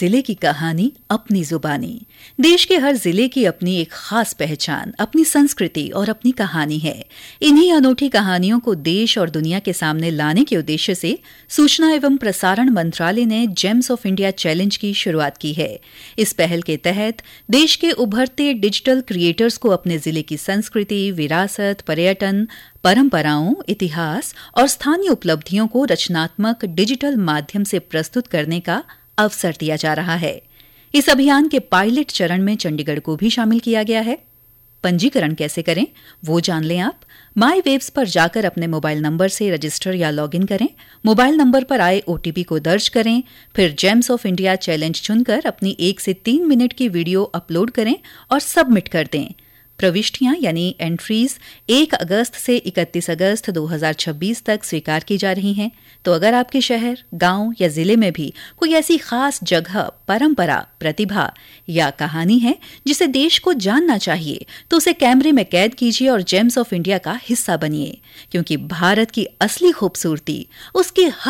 जिले की कहानी अपनी जुबानी। देश के हर जिले की अपनी एक खास पहचान, अपनी संस्कृति और अपनी कहानी है। इन्हीं अनूठी कहानियों को देश और दुनिया के सामने लाने के उद्देश्य से सूचना एवं प्रसारण मंत्रालय ने जेम्स ऑफ इंडिया चैलेंज की शुरुआत की है। इस पहल के तहत देश के उभरते डिजिटल क्रिएटर्स को अपने जिले की संस्कृति, विरासत, पर्यटन, परंपराओं, इतिहास और स्थानीय उपलब्धियों को रचनात्मक डिजिटल माध्यम से प्रस्तुत करने का अवसर दिया जा रहा है। इस अभियान के पायलट चरण में चंडीगढ़ को भी शामिल किया गया है। पंजीकरण कैसे करें वो जान लें आप। माई वेव्स पर जाकर अपने मोबाइल नंबर से रजिस्टर या लॉगिन करें। मोबाइल नंबर पर आए ओटीपी को दर्ज करें, फिर जेम्स ऑफ इंडिया चैलेंज चुनकर अपनी 1 से 3 मिनट की वीडियो अपलोड करें और सबमिट कर दें। प्रविष्टियां यानी एंट्रीज 1 अगस्त से 31 अगस्त 2026 तक स्वीकार की जा रही हैं। तो अगर आपके शहर, गांव या जिले में भी कोई ऐसी खास जगह, परंपरा, प्रतिभा या कहानी है जिसे देश को जानना चाहिए, तो उसे कैमरे में कैद कीजिए और जेम्स ऑफ इंडिया का हिस्सा बनिए, क्योंकि भारत की असली खूबसूरती उसके